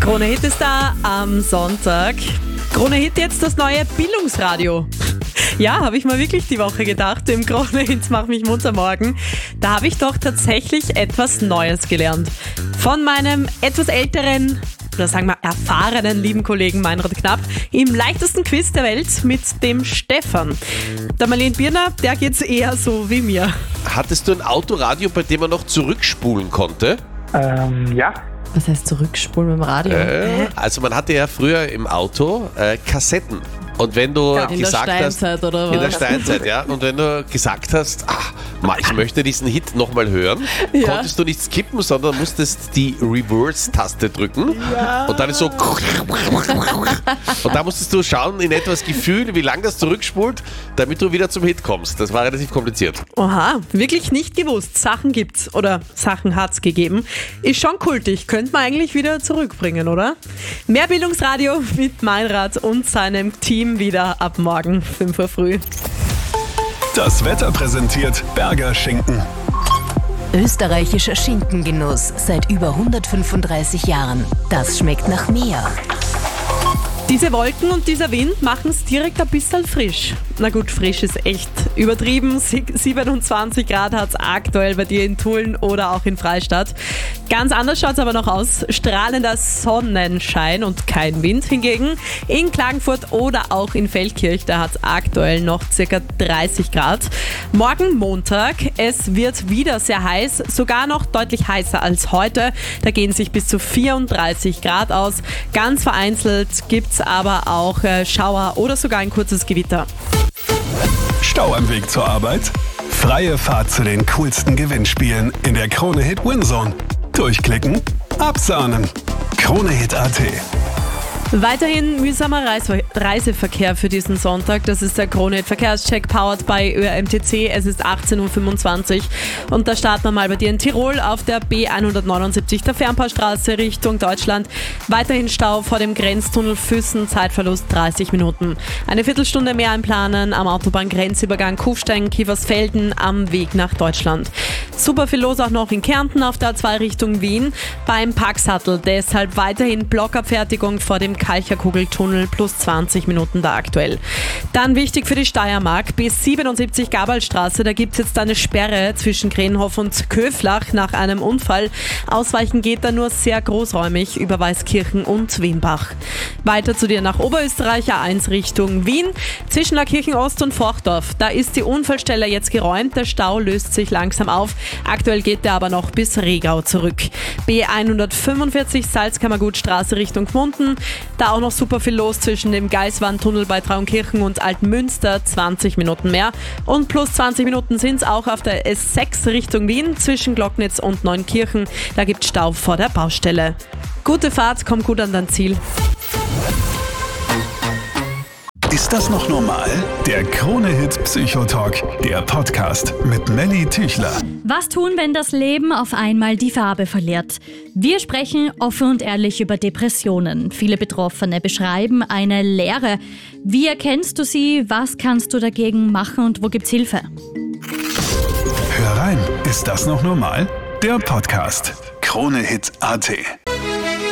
Krone Hit ist da am Sonntag. Krone Hit jetzt das neue Bildungsradio. Ja, habe ich mal wirklich die Woche gedacht, im Krone Hit Mach mich munter morgen. Da habe ich doch tatsächlich etwas Neues gelernt. Von meinem etwas älteren, oder sagen wir erfahrenen lieben Kollegen Meinrad Knapp im leichtesten Quiz der Welt mit dem Stefan. Der Marlene Birner, der geht's eher so wie mir. Hattest du ein Autoradio, bei dem man noch zurückspulen konnte? Ja. Was heißt zurückspulen mit dem Radio? Also man hatte ja früher im Auto Kassetten. Und wenn du In der Steinzeit oder was? In der Steinzeit, ja. Und wenn du gesagt hast, ich möchte diesen Hit nochmal hören, konntest du nicht skippen, sondern musstest die Reverse-Taste drücken. Ja. Und dann ist so... Und da musstest du schauen, in etwas Gefühl, wie lange das zurückspult, damit du wieder zum Hit kommst. Das war relativ kompliziert. Oha, wirklich nicht gewusst. Sachen gibt's oder Sachen hat's gegeben. Ist schon kultig. Könnte man eigentlich wieder zurückbringen, oder? Mehr Bildungsradio mit Meinrad und seinem Team wieder ab morgen 5 Uhr früh. Das Wetter präsentiert Berger Schinken. Österreichischer Schinkengenuss seit über 135 Jahren. Das schmeckt nach mehr. Diese Wolken und dieser Wind machen es direkt ein bisschen frisch. Na gut, frisch ist echt übertrieben. 27 Grad hat es aktuell bei dir in Tulln oder auch in Freistadt. Ganz anders schaut es aber noch aus. Strahlender Sonnenschein und kein Wind hingegen. In Klagenfurt oder auch in Feldkirch, da hat es aktuell noch ca. 30 Grad. Morgen Montag, es wird wieder sehr heiß, sogar noch deutlich heißer als heute. Da gehen sich bis zu 34 Grad aus. Ganz vereinzelt gibt es aber auch Schauer oder sogar ein kurzes Gewitter. Stau am Weg zur Arbeit? Freie Fahrt zu den coolsten Gewinnspielen in der Krone Hit Winzone. Durchklicken, absahnen. KroneHit.at. Weiterhin mühsamer Reiseverkehr für diesen Sonntag. Das ist der Krone Verkehrscheck powered by ÖRMTC. Es ist 18.25 Uhr und da starten wir mal bei dir in Tirol auf der B179, der Fernpaarstraße Richtung Deutschland. Weiterhin Stau vor dem Grenztunnel Füssen, Zeitverlust 30 Minuten. Eine Viertelstunde mehr einplanen am Autobahngrenzübergang Kufstein, Kiefersfelden am Weg nach Deutschland. Super viel los auch noch in Kärnten auf der A2 Richtung Wien beim Packsattel. Deshalb weiterhin Blockabfertigung vor dem Kalcherkugeltunnel plus 20 Minuten da aktuell. Dann wichtig für die Steiermark, B77 Gabalstraße, da gibt es jetzt eine Sperre zwischen Krenhof und Köflach nach einem Unfall. Ausweichen geht da nur sehr großräumig über Weißkirchen und Wienbach. Weiter zu dir nach Oberösterreich, A1 Richtung Wien, zwischen Laukirchen Ost und Forchdorf. Da ist die Unfallstelle jetzt geräumt, der Stau löst sich langsam auf. Aktuell geht der aber noch bis Regau zurück. B145 Salzkammergutstraße Richtung Gmunden. Da auch noch super viel los zwischen dem Geiswandtunnel bei Traunkirchen und Altmünster, 20 Minuten mehr. Und plus 20 Minuten sind es auch auf der S6 Richtung Wien zwischen Glocknitz und Neunkirchen. Da gibt es Stau vor der Baustelle. Gute Fahrt, komm gut an dein Ziel. Ist das noch normal? Der Krone-Hit Psychotalk, der Podcast mit Melly Tüchler. Was tun, wenn das Leben auf einmal die Farbe verliert? Wir sprechen offen und ehrlich über Depressionen. Viele Betroffene beschreiben eine Leere. Wie erkennst du sie? Was kannst du dagegen machen und wo gibt's Hilfe? Hör rein, ist das noch normal? Der Podcast KroneHit.at.